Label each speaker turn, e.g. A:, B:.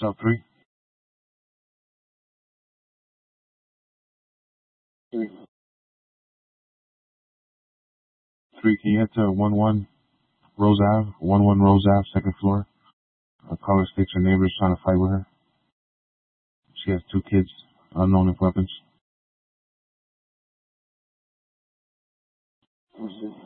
A: up, 3? 3, can you head to 11 Rose Ave, 11 Rose Ave, second floor? A caller states her neighbor is trying to fight with her. She has 2 kids, unknown with weapons.